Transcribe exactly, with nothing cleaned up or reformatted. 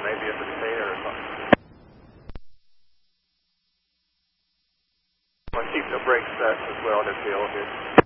maybe a container or something. I'll keep the brakes set as well to feel good.